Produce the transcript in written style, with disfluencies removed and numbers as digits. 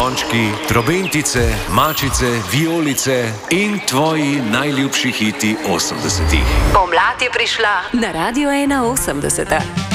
zvončki, trobentice, mačice, vijolice in tvoji najljubši hiti 80-ih. Pomlad je prišla na Radio 81.